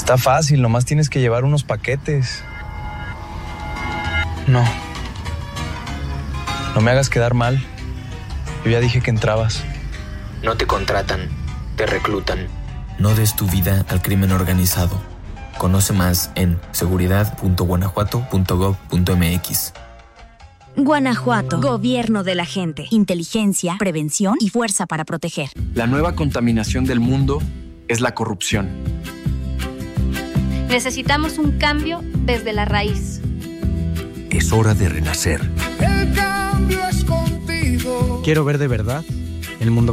Está fácil, nomás tienes que llevar unos paquetes. No me hagas quedar mal. Yo ya dije que entrabas. No te contratan, te reclutan. No des tu vida al crimen organizado. Conoce más en seguridad.guanajuato.gov.mx. Guanajuato, gobierno de la gente. Inteligencia, prevención y fuerza para proteger. La nueva contaminación del mundo es la corrupción. Necesitamos un cambio desde la raíz. Es hora de renacer. El cambio es contigo. Quiero ver de verdad el mundo